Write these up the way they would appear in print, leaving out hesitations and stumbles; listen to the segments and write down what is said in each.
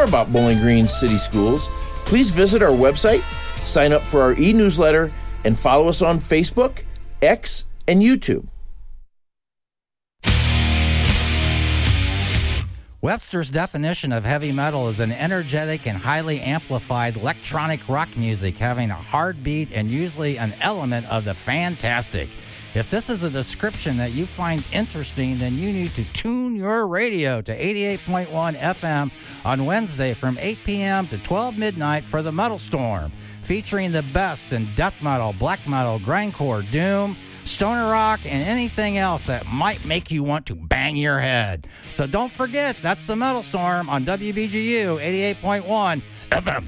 more about Bowling Green City Schools, please visit our website, sign up for our e-newsletter, and follow us on Facebook, X, and YouTube. Webster's definition of heavy metal is an energetic and highly amplified electronic rock music having a hard beat and usually an element of the fantastic. If this is a description that you find interesting, then you need to tune your radio to 88.1 FM on Wednesday from 8 p.m. to 12 midnight for the Metal Storm, featuring the best in death metal, black metal, grindcore, doom, stoner rock, and anything else that might make you want to bang your head. So don't forget, that's the Metal Storm on WBGU 88.1 FM.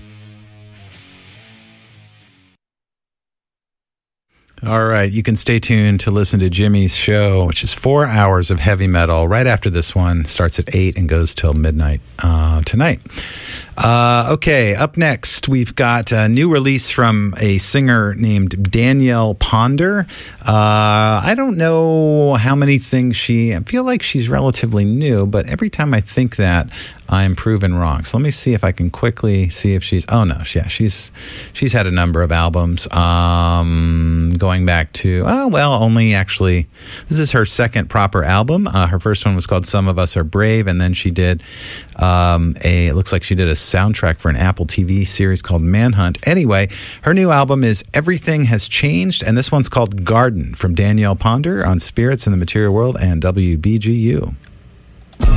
All right, you can stay tuned to listen to Jimmy's show, which is 4 hours of heavy metal. Right after this one, starts at 8 and goes till midnight tonight. Okay, up next, we've got a new release from a singer named Danielle Ponder. I don't know how many things I feel like she's relatively new, but every time I think that, I'm proven wrong. So let me see if I can quickly see if she's had a number of albums, going back to, only actually, this is her second proper album. Her first one was called Some of Us Are Brave, and then she did it looks like she did a soundtrack for an Apple TV series called Manhunt. Anyway, her new album is Everything Has Changed, and this one's called Garden, from Danielle Ponder on Spirits in the Material World and WBGU.